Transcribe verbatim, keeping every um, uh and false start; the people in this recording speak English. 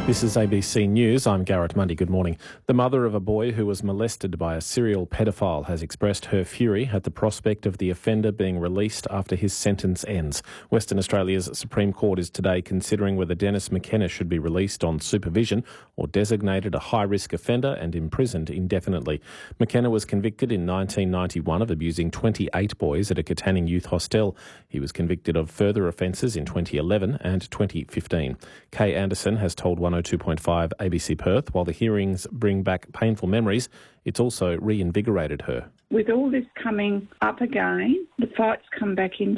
This is A B C News. I'm Garrett Mundy. Good morning. The mother of a boy who was molested by a serial pedophile has expressed her fury at the prospect of the offender being released after his sentence ends. Western Australia's Supreme Court is today considering whether Dennis McKenna should be released on supervision or designated a high-risk offender and imprisoned indefinitely. McKenna was convicted in nineteen ninety-one of abusing twenty-eight boys at a Katanning youth hostel. He was convicted of further offences in twenty eleven and twenty fifteen. Kay Anderson has told one oh two point five A B C Perth, while the hearings bring back painful memories, it's also reinvigorated her. With all this coming up again, the fight's come back into